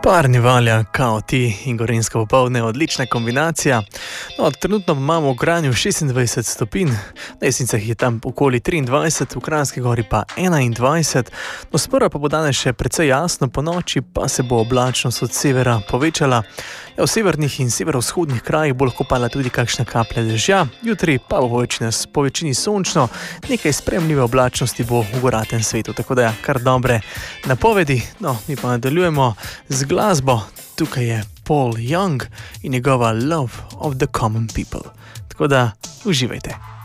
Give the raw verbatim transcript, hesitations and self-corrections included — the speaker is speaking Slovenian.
Parni valja, kao ti in gorenjsko popoldne, odlična kombinacija. No, trenutno imamo v Kranju šestindvajset stopinj, na Jesnicah je tam okoli triindvajset, v Kranjski gori pa enaindvajset. No, sprva pa bo danes še precej jasno, po noči pa se bo oblačnost od severa povečala. Ja, v severnih in severovzhodnih krajih bo lahko padla tudi kakšna kaplja dežja, jutri pa bo po večini sončno, nekaj spremljive oblačnosti bo v goratem svetu, tako da ja, kar dobre napovedi. No, mi pa nadaljujemo z glasbo. Tukaj je Paul Young in njegova Love of the Common People. Tako da uživajte.